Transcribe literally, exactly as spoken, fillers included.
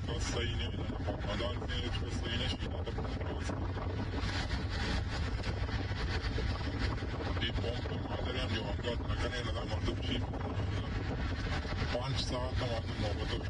بس सही नहीं है मदार ने इसको सही नहीं शीना तो di pompa madre abbiamo andato a canela da molto cibo पांच सात